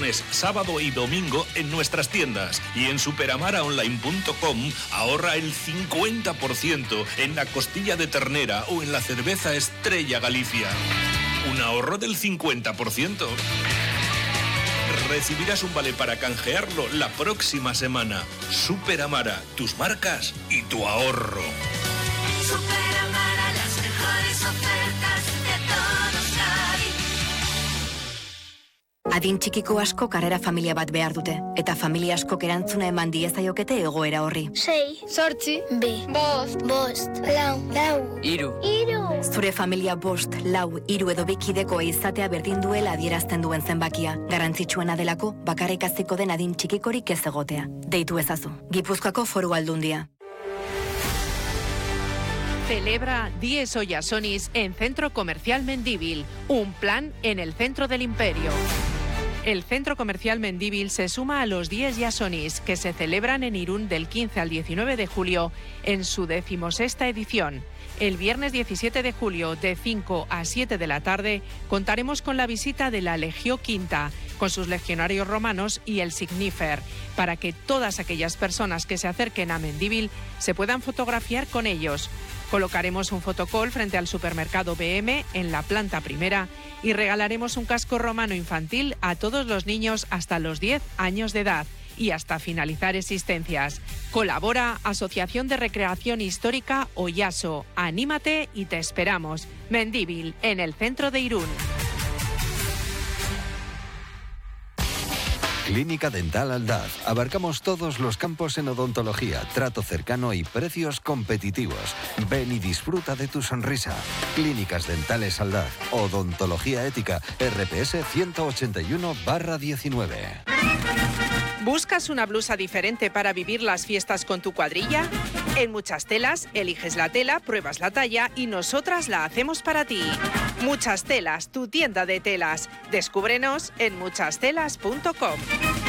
viernes, sábado y domingo en nuestras tiendas. Y en superamaraonline.com ahorra el 50% en la costilla de ternera o en la cerveza Estrella Galicia. Un ahorro del 50%. Recibirás un vale para canjearlo la próxima semana. Superamara, tus marcas y tu ahorro. Superamara, las mejores ofertas de todos lados. Adin txikiko asko karrera familia bat behar dute, eta familia askok erantzuna eman diezaiokete egoera horri. 6, 8, 2, 5, 3, Zure familia 5, 4, 3 edo 2 kidekoa izatea berdin duela adierazten duen zenbakia. Garrantzitsuena delako, bakarrik hasiko den adin txikikorik ez egotea. Deitu ezazu. Gipuzkoako Foru Aldundia. Celebra Dies Oyasonis en Centro Comercial Mendívil, un plan en el centro del imperio. El Centro Comercial Mendívil se suma a los Dies Yasonis, que se celebran en Irún del 15 al 19 de julio en su 16ª edición. El viernes 17 de julio, de 5 a 7 de la tarde, contaremos con la visita de la Legio Quinta, con sus legionarios romanos y el Signifer, para que todas aquellas personas que se acerquen a Mendívil se puedan fotografiar con ellos. Colocaremos un fotocall frente al supermercado BM en la planta primera y regalaremos un casco romano infantil a todos los niños hasta los 10 años de edad y hasta finalizar existencias. Colabora Asociación de Recreación Histórica Oyaso. Anímate y te esperamos. Mendívil, en el centro de Irún. Clínica Dental Aldaz. Abarcamos todos los campos en odontología, trato cercano y precios competitivos. Ven y disfruta de tu sonrisa. Clínicas Dentales Aldaz. Odontología ética. RPS 181/19. ¿Buscas una blusa diferente para vivir las fiestas con tu cuadrilla? En Muchas Telas, eliges la tela, pruebas la talla y nosotras la hacemos para ti. Muchas Telas, tu tienda de telas. Descúbrenos en muchastelas.com.